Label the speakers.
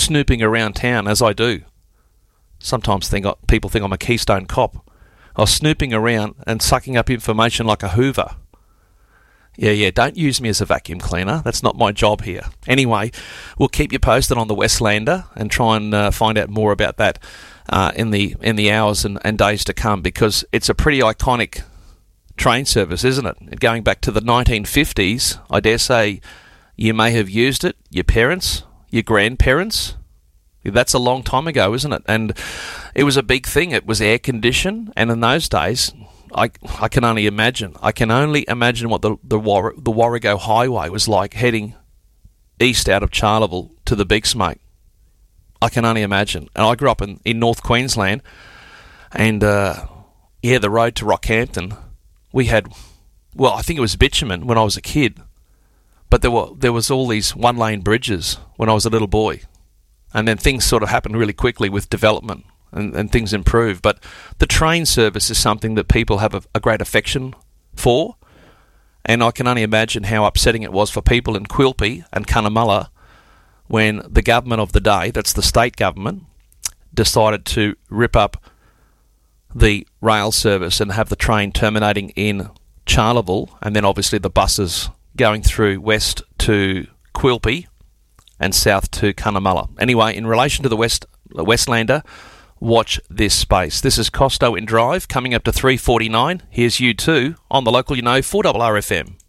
Speaker 1: snooping around town, as I do. Sometimes people think I'm a Keystone cop. I was snooping around and sucking up information like a Hoover. Yeah, don't use me as a vacuum cleaner. That's not my job here. Anyway, we'll keep you posted on the Westlander and try and find out more about that in the hours and days to come, because it's a pretty iconic train service, isn't it? Going back to the 1950s, I dare say you may have used it, your parents, your grandparents. That's a long time ago, isn't it? And it was a big thing. It was air conditioned, and in those days, I can only imagine. I can only imagine what the Warrego Highway was like heading east out of Charleville to the Big Smoke. I can only imagine. And I grew up in North Queensland, and the road to Rockhampton, we had, well, I think it was bitumen when I was a kid, but there was all these one-lane bridges when I was a little boy, and then things sort of happened really quickly with development. And things improve. But the train service is something that people have a great affection for, and I can only imagine how upsetting it was for people in Quilpie and Cunnamulla when the government of the day, that's the state government, decided to rip up the rail service and have the train terminating in Charleville, and then obviously the buses going through west to Quilpie and south to Cunnamulla. Anyway, in relation to the Westlander, watch this space. This is Costo in Drive, coming up to 3:49. Here's U2 on the local, 4RRFM.